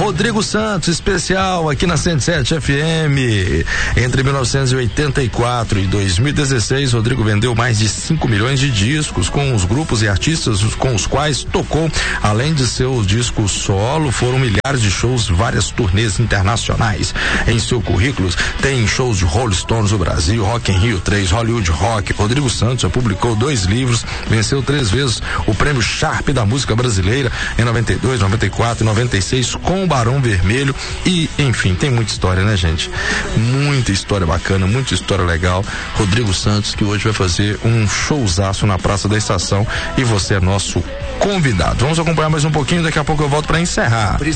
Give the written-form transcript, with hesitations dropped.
Rodrigo Santos, especial aqui na 107 FM. Entre 1984 e 2016, Rodrigo vendeu mais de 5 milhões de discos com os grupos e artistas com os quais tocou. Além de seu disco solo, foram milhares de shows, várias turnês internacionais. Em seu currículo tem shows de Rolling Stones do Brasil, Rock in Rio 3, Hollywood Rock. Rodrigo Santos já publicou 2 livros, venceu 3 vezes o prêmio Sharp da música brasileira em 92, 94 e 96 com o Barão Vermelho. E enfim, tem muita história, né, gente? Muita história bacana, muita história legal. Rodrigo Santos, que hoje vai fazer um showzaço na Praça da Estação, e você é nosso convidado. Vamos acompanhar mais um pouquinho, daqui a pouco eu volto para encerrar.